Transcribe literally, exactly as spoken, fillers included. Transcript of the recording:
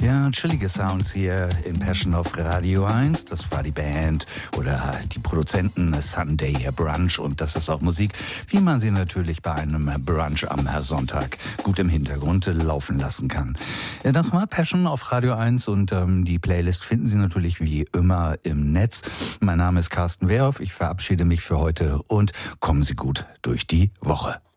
Ja, chillige Sounds hier in Passion auf Radio eins. Das war die Band oder die Produzenten Sunday Brunch. Und das ist auch Musik, wie man sie natürlich bei einem Brunch am Sonntag gut im Hintergrund laufen lassen kann. Ja, das war Passion auf Radio eins und ähm, die Playlist finden Sie natürlich wie immer im Netz. Mein Name ist Carsten Wehrhoff. Ich verabschiede mich für heute und kommen Sie gut durch die Woche.